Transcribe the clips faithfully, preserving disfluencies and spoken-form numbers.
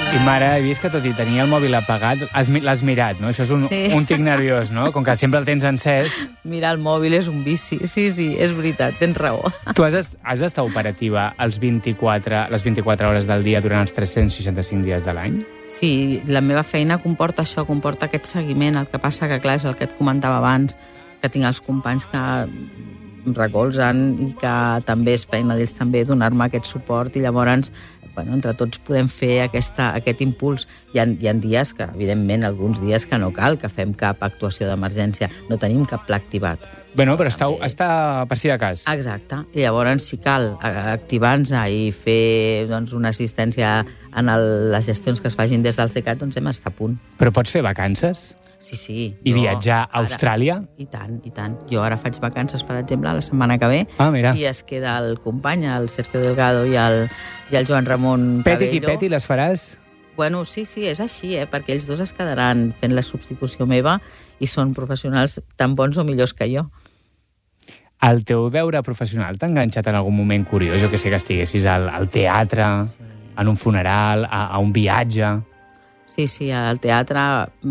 I mare, he vist que tot i tenir el mòbil apagat, l'has mirat, no? Això és un, sí. un tic nerviós, no? Com que sempre el tens encès. Mirar el mòbil és un vici. Sí, sí, és veritat, tens raó. Tu has, has d'estar operativa els vint-i-quatre, les vint-i-quatre hores del dia durant els tres-cents seixanta-cinc dies de l'any? Sí, la meva feina comporta això, comporta aquest seguiment. El que passa que, clar, és el que et comentava abans, que tinc els companys que em recolzen i que també és feina d'ells també donar-me aquest suport i llavors bueno, entre tots podem fer aquesta, aquest impuls. Hi ha, hi ha dies que, evidentment, alguns dies que no cal que fem cap actuació d'emergència. No tenim cap pla activat. Bueno, però està, està per si de cas. Exacte. I llavors, si cal activar-nos i fer doncs, una assistència en el, les gestions que es facin des del CECAT, doncs hem estat a punt. Però pots fer vacances? Sí, sí. I jo, viatjar a Austràlia? Ara, I tant, i tant. Jo ara faig vacances, per exemple, la setmana que ve. Ah, mira. I es queda el company, el Sergio Delgado i el, i el Joan Ramon Cabello. Peti i peti les faràs? Bueno, sí, sí, és així, eh? Perquè ells dos es quedaran fent la substitució meva i són professionals tan bons o millors que jo. El teu deure professional t'ha enganxat en algun moment curiós? Jo que sé que estiguessis al, al teatre, sí. en un funeral, a, a un viatge... Sí, sí, al teatre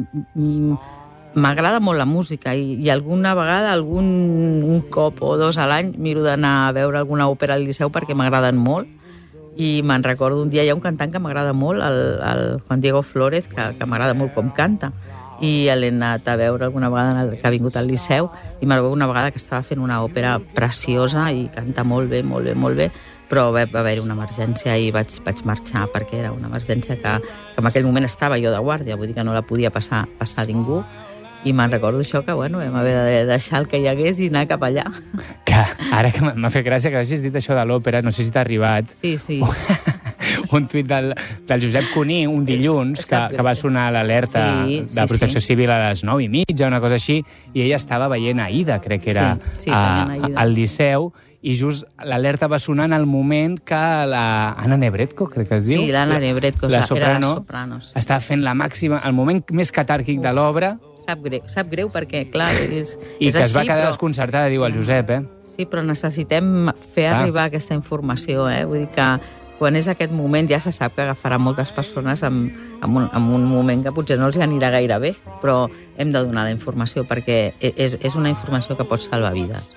m'agrada molt la música i, i alguna vegada, algun un cop o dos a l'any, miro d'anar a veure alguna òpera al Liceu perquè m'agraden molt i me'n recordo un dia, hi ha un cantant que m'agrada molt, el, el Juan Diego Flórez, que, que m'agrada molt com canta i l'he anat a veure alguna vegada que ha vingut al Liceu i me'n recordo una vegada que estava fent una òpera preciosa i canta molt bé, molt bé, molt bé, però va haver-hi una emergència i vaig, vaig marxar perquè era una emergència que, que en aquell moment estava jo de guàrdia, vull dir que no la podia passar, passar ningú i me'n recordo això que bueno, vam haver de deixar el que hi hagués i anar cap allà. Que ara que m'ha fet gràcia que hagis dit això de l'òpera, no sé si t'ha arribat. Sí, sí. Un tuit del, del Josep Cuní, un dilluns, que, que va sonar l'alerta sí, de sí, Protecció sí. Civil a les nou i mitja, una cosa així, i ella estava veient Aida, crec que era sí, sí, a, al Liceu, i just l'alerta va sonar en el moment que la Anna Nebretko, crec que es diu. Sí, l'Anna Nebretko, la soprano, era la soprano, sí. Estava fent la màxima, el moment més catàrquic Uf, de l'obra. Sap greu, sap greu perquè, clar, és, I és que així, es va quedar però... desconcertada, diu el Josep, eh? Sí, però necessitem fer ah. arribar aquesta informació, eh? Vull dir que quan és aquest moment ja se sap que agafarà moltes persones en, en, un, en un moment que potser no els anirà gaire bé, però hem de donar la informació perquè és, és una informació que pot salvar vides.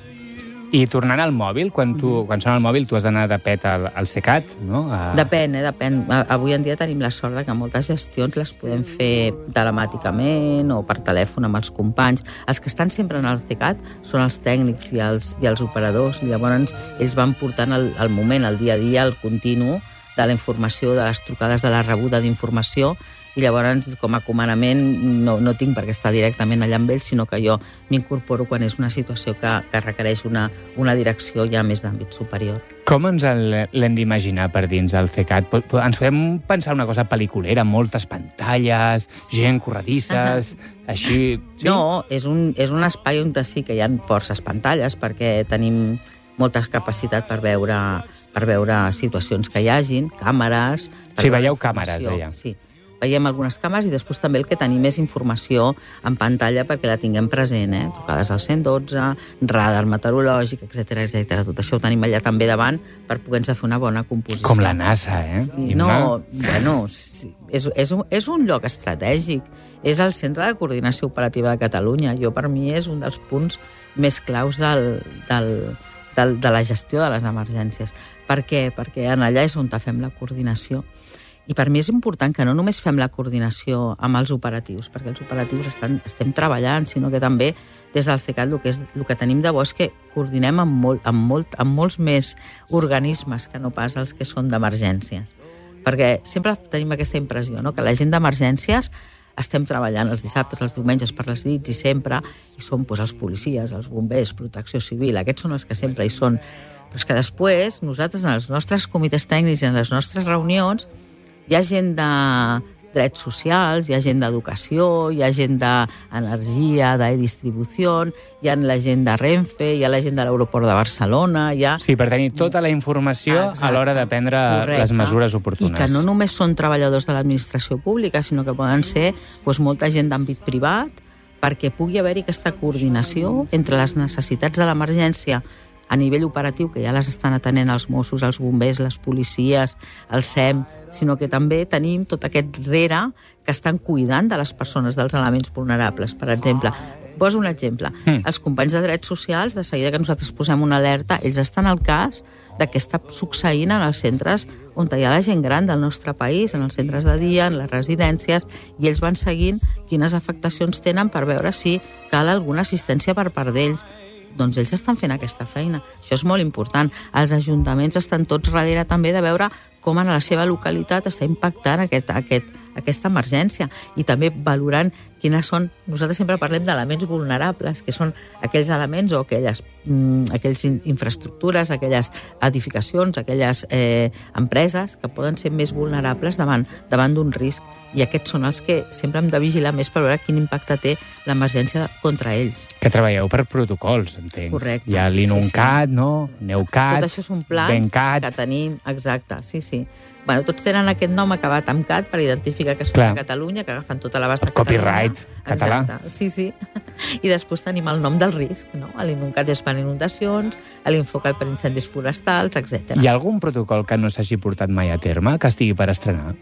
I tornant al mòbil, quan, tu, quan sona el mòbil tu has d'anar de pet al, al CECAT, no? A... Depèn, eh? Depèn. Avui en dia tenim la sort que moltes gestions les podem fer telemàticament o per telèfon amb els companys. Els que estan sempre en el CECAT són els tècnics i els, i els operadors. Llavors, ells van portant el, el moment, el dia a dia, el continu de la informació, de les trucades, de la rebuda d'informació, i llavors, com a comandament, no, no tinc perquè estar directament allà amb ells, sinó que jo m'incorporo quan és una situació que, que requereix una, una direcció ja més d'àmbit superior. Com ens l'hem d'imaginar per dins del CECAT? Ens podem pensar una cosa pel·liculera, moltes pantalles, gent corredisses, així... Sí? No, és un, és un espai on sí que hi ha forces pantalles, perquè tenim molta capacitat per veure, per veure situacions que hi hagin, càmeres... Sí, veieu càmeres, allà. Sí. Veiem algunes càmeres i després també el que tenim és informació en pantalla perquè la tinguem present, eh? Trucades al cent dotze, radar meteorològic, etcètera, etcètera. Tot això ho tenim allà també davant per poder-nos fer una bona composició. Com la NASA, eh? Sí, no, bueno, sí, és, és, un, és un lloc estratègic. És el Centre de Coordinació Operativa de Catalunya. Jo, per mi, és un dels punts més claus del, del, del, de la gestió de les emergències. Per què? Perquè en allà és on fem la coordinació. I per mi és important que no només fem la coordinació amb els operatius, perquè els operatius estan, estem treballant, sinó que també des del CECAT el que, és, el que tenim de bo és que coordinem amb, molt, amb, molt, amb molts més organismes que no pas els que són d'emergències. Perquè sempre tenim aquesta impressió, no? Que la gent d'emergències estem treballant els dissabtes, els diumenges, per les nits i sempre, i són doncs, els policies, els bombers, protecció civil, aquests són els que sempre hi són. Però és que després, nosaltres, en els nostres comitès tècnics i en les nostres reunions, hi ha gent de drets socials, hi ha gent d'educació, hi ha gent d'energia, d'e-distribució, hi ha la gent de Renfe, hi ha la gent de l'aeroport de Barcelona... Hi ha... Sí, per tenir tota la informació Exacte. A l'hora de prendre Correcte. Les mesures oportunes. I que no només són treballadors de l'administració pública, sinó que poden ser doncs, molta gent d'àmbit privat, perquè pugui haver-hi aquesta coordinació entre les necessitats de l'emergència a nivell operatiu, que ja les estan atenent els Mossos, els bombers, les policies, el S E M, sinó que també tenim tot aquest rere que estan cuidant de les persones, dels elements vulnerables. Per exemple, poso un exemple. Mm. Els companys de drets socials, de seguida que nosaltres posem una alerta, ells estan al cas de què està succeint en els centres on hi ha la gent gran del nostre país, en els centres de dia, en les residències, i ells van seguint quines afectacions tenen per veure si cal alguna assistència per part d'ells. Doncs ells estan fent aquesta feina. Això és molt important. Els ajuntaments estan tots darrere també de veure com en la seva localitat està impactant aquest, aquest, aquesta emergència i també valorant quines són... Nosaltres sempre parlem d'elements vulnerables, que són aquells elements o aquelles, mm, aquelles infraestructures, aquelles edificacions, aquelles eh, empreses que poden ser més vulnerables davant, davant d'un risc. I aquests són els que sempre hem de vigilar més per veure quin impacte té l'emergència contra ells. Que treballeu per protocols, entenc. Correcte. Hi ha l'INUNCAT, sí, sí. no? NEUCAT, tot això són plans BENCAT. Que tenim, exacte, sí, sí. Bueno, tots tenen aquest nom acabat amb cat per identificar que són Clar. de Catalunya, que agafen tota l'abast de Copyright Catalunya. català. Exacte, sí, sí. I després tenim el nom del risc, no? L'INUNCAT és per inundacions, l'INFOCAT per incendis forestals, etcètera. Hi ha algun protocol que no s'hagi portat mai a terme, que estigui per estrenar?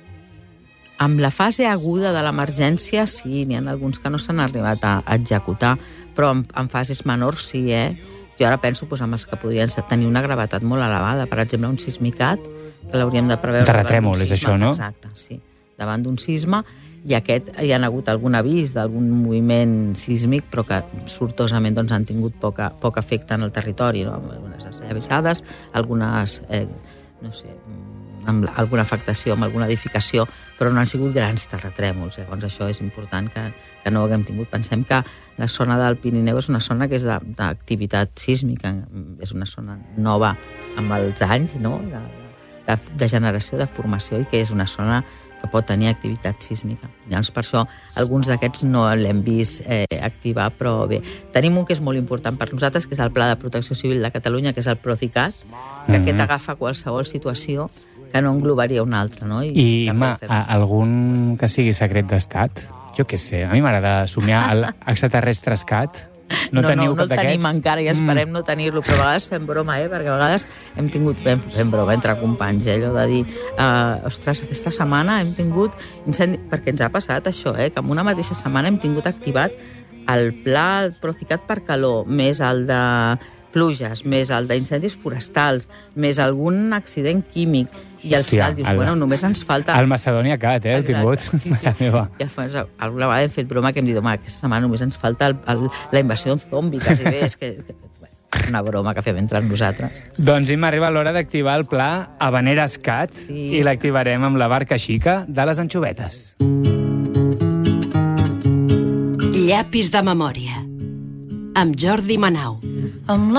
Amb la fase aguda de l'emergència, sí, n'hi ha alguns que no s'han arribat a executar, però en, en fases menors sí, eh? Jo ara penso doncs, en els que podrien tenir una gravetat molt elevada. Per exemple, un sismicat, que l'hauríem de preveure... Terratrèmol, és això, no? Exacte, sí. Davant d'un sisme, i aquest hi ha hagut algun avís d'algun moviment sísmic, però que sortosament doncs, han tingut poca, poc efecte en el territori, no? Algunes esllavissades, algunes, eh, no sé, amb alguna afectació, amb alguna edificació, però no han sigut grans terratrèmols. Llavors això és important que, que no ho haguem tingut. Pensem que la zona del Pirineu és una zona que és d'activitat sísmica, és una zona nova amb els anys, no? de, de, de generació, de formació, i que és una zona que pot tenir activitat sísmica. Llavors, per això, alguns d'aquests no l'hem vist eh, activar, però bé. Tenim un que és molt important per nosaltres, que és el Pla de Protecció Civil de Catalunya, que és el Procicat, que mm-hmm. aquest agafa qualsevol situació que no englobaria una altra, no? I, I ma, algun que sigui secret d'estat? Jo què sé, a mi m'agrada somiar ah. l'extraterrestrescat. No, no, teniu no, no cap el tenim d'aquests? encara i esperem mm. no tenir-lo, però a vegades fem broma, eh? Perquè a vegades hem tingut, fem, fem broma entre companys, eh? Allò de dir, uh, ostres, aquesta setmana hem tingut incendi... Perquè ens ha passat això, eh? Que en una mateixa setmana hem tingut activat el pla Procicat per calor, més el de pluges, més el d'incendis forestals, més algun accident químic, i al Hòstia, final dius, el, bueno, només ens falta... El Macedònia Cat, eh, heu tingut? Sí, sí. I aleshores, alguna vegada hem fet broma que hem dit, home, aquesta setmana només ens falta el, el, la invasió d'un zombi, quasi bé, és que... que bueno, una broma que fem entre nosaltres. Doncs Imma, arriba l'hora d'activar el pla Havaneres Cat, sí. I l'activarem amb la barca xica de les anxovetes. Llapis de memòria, amb Jordi Manau. Amb la